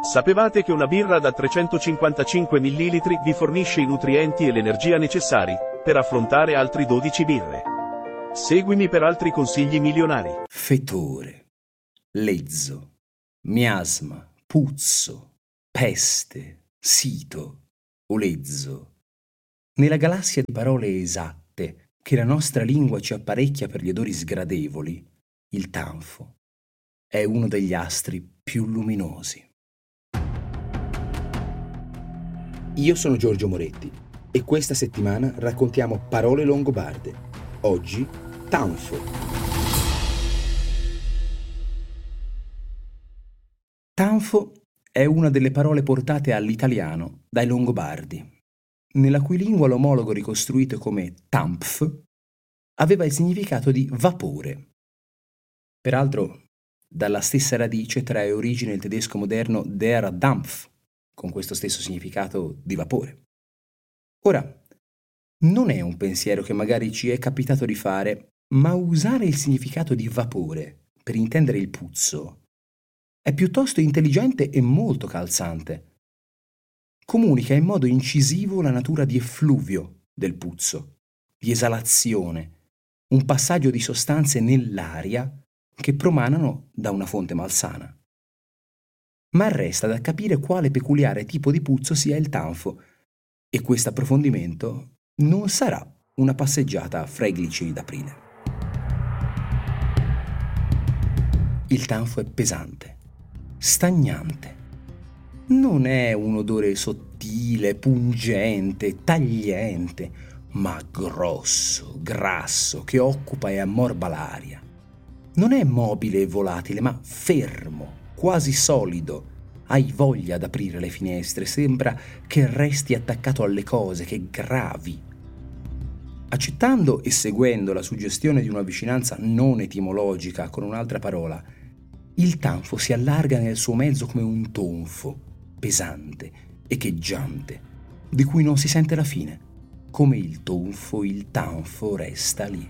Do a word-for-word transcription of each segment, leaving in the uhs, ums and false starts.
Sapevate che una birra da trecentocinquantacinque millilitri vi fornisce i nutrienti e l'energia necessari per affrontare altri dodici birre? Seguimi per altri consigli milionari. Fetore, lezzo, miasma, puzzo, peste, sito, olezzo. Nella galassia di parole esatte che la nostra lingua ci apparecchia per gli odori sgradevoli, il tanfo è uno degli astri più luminosi. Io sono Giorgio Moretti e questa settimana raccontiamo parole longobarde. Oggi, tanfo. Tanfo è una delle parole portate all'italiano dai longobardi, nella cui lingua l'omologo ricostruito come tampf aveva il significato di vapore. Peraltro, dalla stessa radice trae origine il tedesco moderno der Dampf, con questo stesso significato di vapore. Ora, non è un pensiero che magari ci è capitato di fare, ma usare il significato di vapore per intendere il puzzo è piuttosto intelligente e molto calzante. Comunica in modo incisivo la natura di effluvio del puzzo, di esalazione, un passaggio di sostanze nell'aria che promanano da una fonte malsana. Ma resta da capire quale peculiare tipo di puzzo sia il tanfo, e questo approfondimento non sarà una passeggiata fra i glicini d'aprile. Il tanfo è pesante, stagnante. Non è un odore sottile, pungente, tagliente, ma grosso, grasso, che occupa e ammorba l'aria. Non è mobile e volatile, ma fermo, quasi solido. Hai voglia d'aprire le finestre, sembra che resti attaccato alle cose, che gravi. Accettando e seguendo la suggestione di una vicinanza non etimologica con un'altra parola, il tanfo si allarga nel suo mezzo come un tonfo, pesante, echeggiante, di cui non si sente la fine. Come il tonfo, il tanfo resta lì.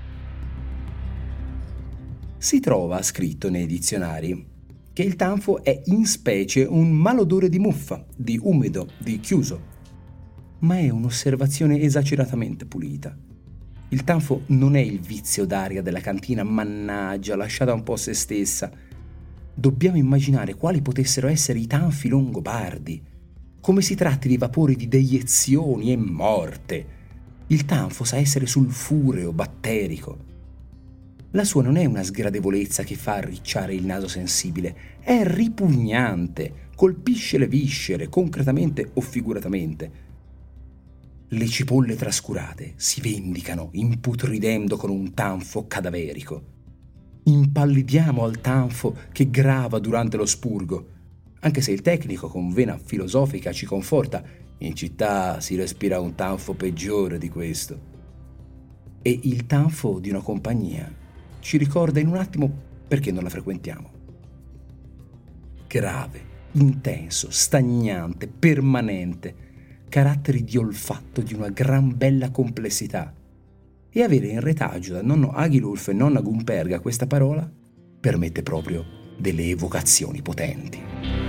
Si trova scritto nei dizionari che il tanfo è in specie un malodore di muffa, di umido, di chiuso. Ma è un'osservazione esageratamente pulita. Il tanfo non è il vizio d'aria della cantina, mannaggia, lasciata un po' a se stessa. Dobbiamo immaginare quali potessero essere i tanfi longobardi, come si tratti di vapori di deiezioni e morte. Il tanfo sa essere sulfureo, batterico. La sua non è una sgradevolezza che fa arricciare il naso sensibile, è ripugnante, colpisce le viscere, concretamente o figuratamente. Le cipolle trascurate si vendicano, imputridendo con un tanfo cadaverico. Impallidiamo al tanfo che grava durante lo spurgo, anche se il tecnico con vena filosofica ci conforta: in città si respira un tanfo peggiore di questo. E il tanfo di una compagnia ci ricorda in un attimo perché non la frequentiamo. Grave, intenso, stagnante, permanente, caratteri di olfatto di una gran bella complessità. E avere in retaggio da nonno Agilulf e nonna Gumperga questa parola permette proprio delle evocazioni potenti.